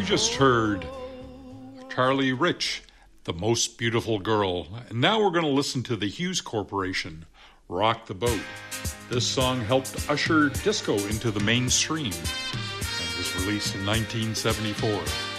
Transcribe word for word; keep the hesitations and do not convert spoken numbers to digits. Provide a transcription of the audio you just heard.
You just heard Charlie Rich, The Most Beautiful Girl. And now we're going to listen to the Hughes Corporation, Rock the Boat. This song helped usher disco into the mainstream and was released in nineteen seventy-four.